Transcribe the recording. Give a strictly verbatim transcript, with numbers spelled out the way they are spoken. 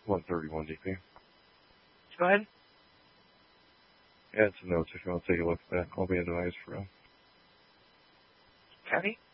one thirty-one D P. Go ahead. Add some notes if you want to take a look at that. I'll be advised for uh, County?